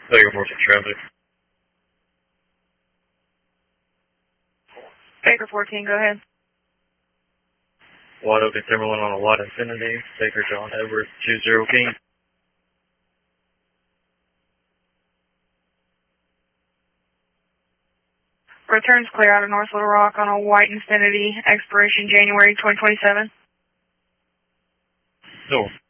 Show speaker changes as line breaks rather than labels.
Baker 14 traffic.
Baker 14, go ahead.
Wide open Timberland on a wide Infinity. Baker John Edwards 20 King.
Returns clear out of North Little Rock on a white Infinity, expiration January 2027.
Door.